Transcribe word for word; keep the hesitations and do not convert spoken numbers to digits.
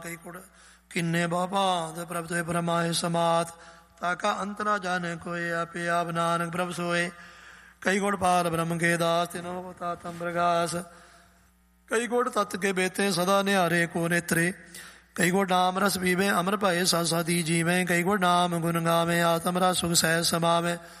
ਕਈ ਕੁੜ ਕਿੰਨੇ ਬਾਬਾਦ ਪ੍ਰਭ ਤੇ ਪਰਮਾਏ ਸਮਾਤ ਤਾਕਾ ਅੰਤਰਾ ਜਾਣੇ ਕੋਏ ਆਪੇ ਆਪ ਨਾਨਕ ਪ੍ਰਭ ਸੋਏ। ਕਈ ਗੁੜ ਪਾਲ ਬ੍ਰਹਮ ਕੇ ਦਾਸ ਤਿਨੋ ਪਤਾ ਤੰਬਰਗਾਸ। ਕਈ ਗੁੜ ਤਤ ਕੇ ਬੇਤੇ ਸਦਾ ਨਿਹਾਰੇ ਕੋ ਨੇਤਰੇ। ਕਈ ਗੁੜ ਨਾਮ ਰਸ ਪੀਵੇ ਅਮਰ ਭਏ ਸਾ ਸਾਦੀ ਜੀਵੇਂ। ਕਈ ਗੁੜ ਨਾਮ ਗੁਣ ਗਾਵੇ ਆਤਮ ਰਸ ਸੁਖ ਸਹਿ ਸਮਾਵੇ।